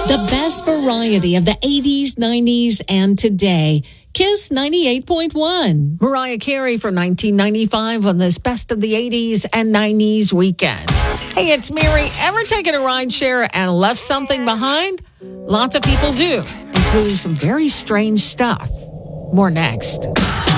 The best variety of the 80s, 90s, and today. Kiss 98.1. Mariah Carey for 1995 on this Best of the 80s and 90s weekend. Hey, it's Mary. Ever taken a ride share and left something behind? Lots of people do, including some very strange stuff. More next.